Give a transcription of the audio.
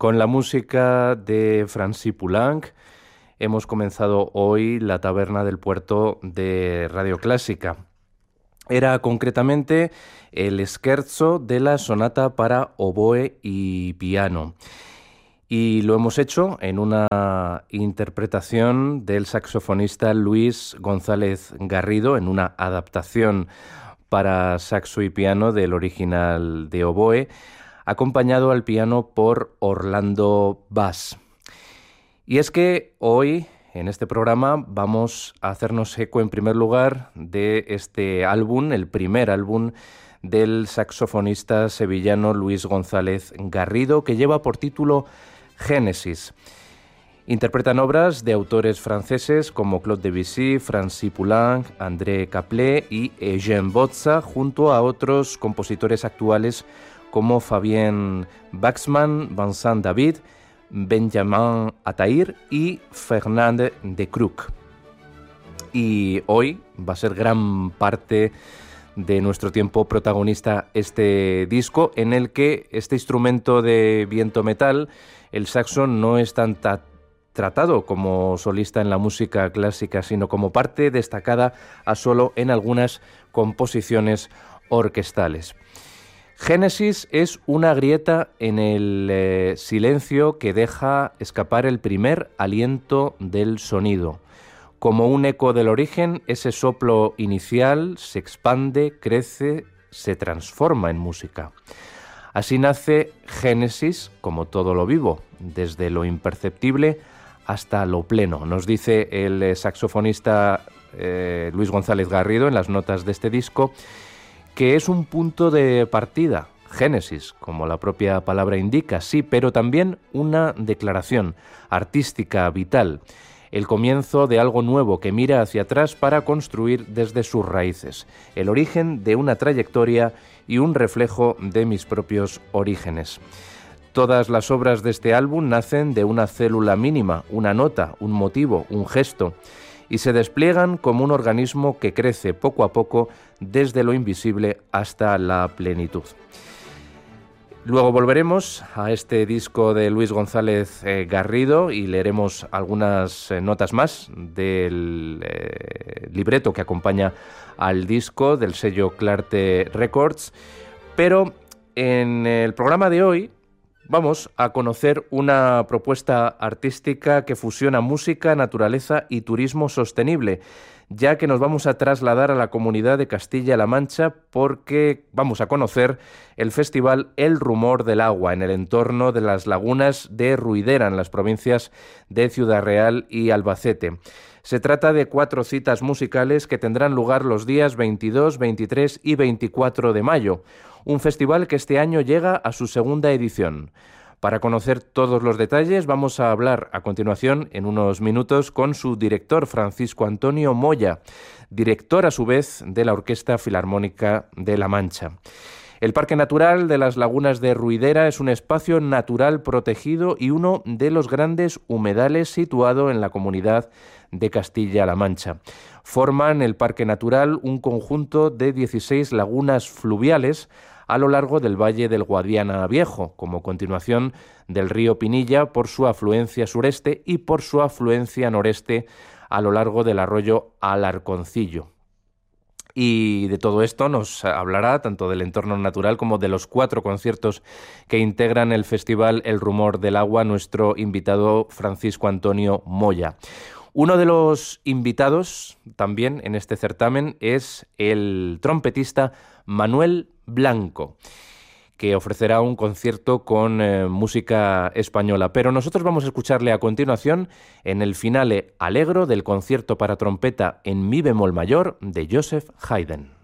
Con la música de Francis Poulenc hemos comenzado hoy la Taberna del Puerto de Radio Clásica. Era concretamente el scherzo de la sonata para oboe y piano. Y lo hemos hecho en una interpretación del saxofonista Luis González Garrido, en una adaptación para saxo y piano del original de oboe, acompañado al piano por Orlando Bass. Y es que hoy, en este programa, vamos a hacernos eco en primer lugar de este álbum, el primer álbum del saxofonista sevillano Luis González Garrido, que lleva por título Génesis. Interpretan obras de autores franceses como Claude Debussy, Francis Poulenc, André Caplet y Eugène Bozza, junto a otros compositores actuales como Fabien Waxman, Vincent David, Benjamin Ataïr y Fernand de Crook. Y hoy va a ser gran parte de nuestro tiempo protagonista este disco, en el que este instrumento de viento metal, el saxo, no es tan tratado como solista en la música clásica, sino como parte destacada a solo en algunas composiciones orquestales. Génesis es una grieta en el silencio que deja escapar el primer aliento del sonido. Como un eco del origen, ese soplo inicial se expande, crece, se transforma en música. Así nace Génesis, como todo lo vivo, desde lo imperceptible hasta lo pleno. Nos dice el saxofonista Luis González Garrido en las notas de este disco, que es un punto de partida, Génesis, como la propia palabra indica, sí, pero también una declaración artística, vital, el comienzo de algo nuevo que mira hacia atrás para construir desde sus raíces, el origen de una trayectoria y un reflejo de mis propios orígenes. Todas las obras de este álbum nacen de una célula mínima, una nota, un motivo, un gesto, y se despliegan como un organismo que crece poco a poco desde lo invisible hasta la plenitud. Luego volveremos a este disco de Luis González Garrido y leeremos algunas notas más del libreto que acompaña al disco del sello Clarté Records, pero en el programa de hoy vamos a conocer una propuesta artística que fusiona música, naturaleza y turismo sostenible, ya que nos vamos a trasladar a la comunidad de Castilla-La Mancha porque vamos a conocer el festival El Rumor del Agua en el entorno de las lagunas de Ruidera, en las provincias de Ciudad Real y Albacete. Se trata de 4 citas musicales que tendrán lugar los días 22, 23 y 24 de mayo, un festival que este año llega a su segunda edición. Para conocer todos los detalles vamos a hablar a continuación en unos minutos con su director, Francisco Antonio Moya, director a su vez de la Orquesta Filarmónica de La Mancha. El Parque Natural de las Lagunas de Ruidera es un espacio natural protegido y uno de los grandes humedales situado en la comunidad de Castilla-La Mancha. Forman el Parque Natural un conjunto de 16 lagunas fluviales a lo largo del Valle del Guadiana Viejo, como continuación del río Pinilla por su afluencia sureste y por su afluencia noreste a lo largo del arroyo Alarconcillo. Y de todo esto nos hablará tanto del entorno natural como de los 4 conciertos que integran el festival El Rumor del Agua nuestro invitado Francisco Antonio Moya. Uno de los invitados también en este certamen es el trompetista Manuel Blanco, que ofrecerá un concierto con música española. Pero nosotros vamos a escucharle a continuación en el finale allegro del concierto para trompeta en mi bemol mayor de Joseph Haydn.